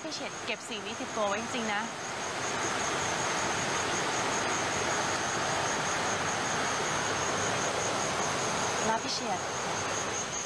พี่เฉดเก็บสิ่งนี้ติดตัวไว้จริงๆนะรักพี่เฉด